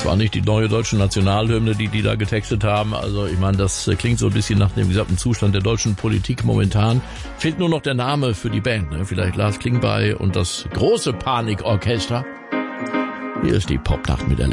Das war nicht die neue deutsche Nationalhymne, die da getextet haben. Also ich meine, das klingt so ein bisschen nach dem gesamten Zustand der deutschen Politik momentan. Fehlt nur noch der Name für die Band, ne? Vielleicht Lars Klingbeil und das große Panikorchester. Hier ist die Popnacht mit der